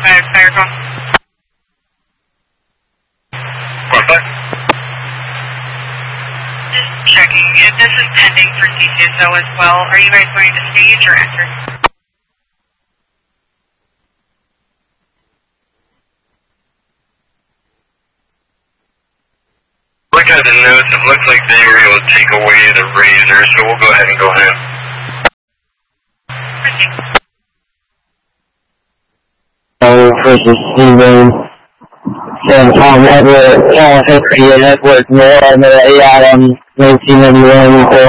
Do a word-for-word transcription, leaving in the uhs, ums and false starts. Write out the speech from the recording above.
five, fire call. What, what? Just checking. If this is pending for C C S O as well, are you guys going to stage or enter? Look at the notes, it looks like they were able to take away the razor, so we'll go ahead and go ahead. Oh, versus Steven. Centcom Network, California Network, more on the A I M nineteen ninety-one.